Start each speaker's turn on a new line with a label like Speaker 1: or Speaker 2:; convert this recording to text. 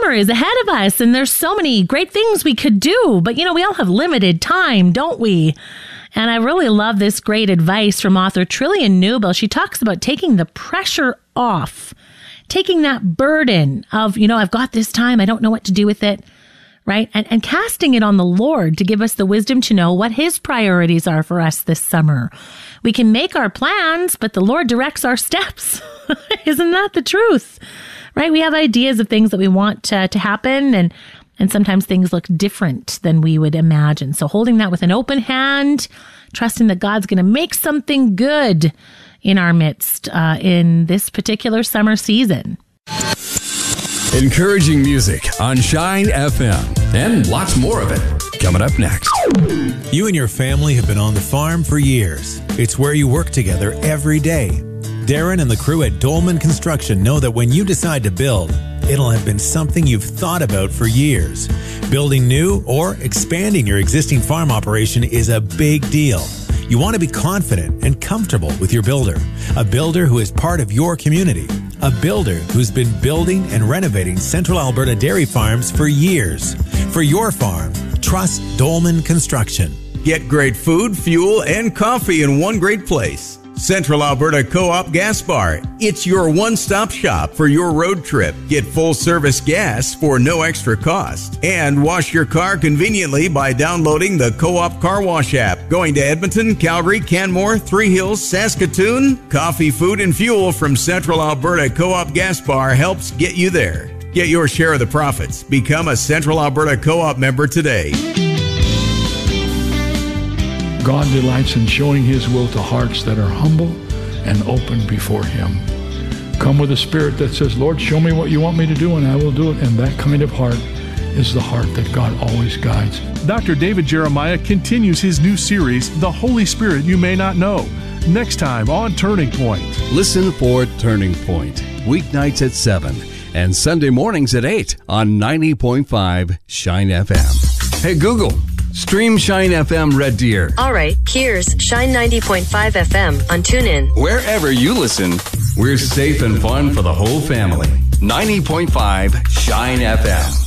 Speaker 1: summer is ahead of us and there's so many great things we could do. But, we all have limited time, don't we? And I really love this great advice from author Trillian Newbill. She talks about taking the pressure off, taking that burden of, I've got this time, I don't know what to do with it, right? And casting it on the Lord to give us the wisdom to know what his priorities are for us this summer. We can make our plans, but the Lord directs our steps. Isn't that the truth? Right? We have ideas of things that we want to happen, and sometimes things look different than we would imagine. So holding that with an open hand, trusting that God's going to make something good in our midst in this particular summer season.
Speaker 2: Encouraging music on Shine FM, and lots more of it coming up next.
Speaker 3: You and your family have been on the farm for years. It's where you work together every day. Darren and the crew at Dolman Construction know that when you decide to build, it'll have been something you've thought about for years. Building new or expanding your existing farm operation is a big deal. You want to be confident and comfortable with your builder, a builder who is part of your community, a builder who's been building and renovating Central Alberta dairy farms for years. For your farm, trust Dolman Construction.
Speaker 4: Get great food, fuel, and coffee in one great place. Central Alberta Co-op Gas Bar. It's your one-stop shop for your road trip. Get full-service gas for no extra cost. And wash your car conveniently by downloading the Co-op Car Wash app. Going to Edmonton, Calgary, Canmore, Three Hills, Saskatoon? Coffee, food, and fuel from Central Alberta Co-op Gas Bar helps get you there. Get your share of the profits. Become a Central Alberta Co-op member today.
Speaker 5: God delights in showing his will to hearts that are humble and open before him. Come with a spirit that says, Lord, show me what you want me to do and I will do it. And that kind of heart is the heart that God always guides.
Speaker 6: Dr. David Jeremiah continues his new series, The Holy Spirit You May Not Know, next time on Turning Point.
Speaker 2: Listen for Turning Point, weeknights at 7 and Sunday mornings at 8 on 90.5 Shine FM. Hey, Google, stream Shine FM Red Deer.
Speaker 7: All right, here's Shine 90.5 FM on TuneIn.
Speaker 2: Wherever you listen, we're safe and fun for the whole family. 90.5 Shine FM.